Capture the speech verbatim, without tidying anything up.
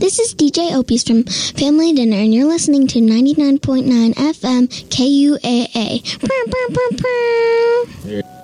This is D J Opie's from Family Dinner, and you're listening to ninety-nine point nine F M K U A A.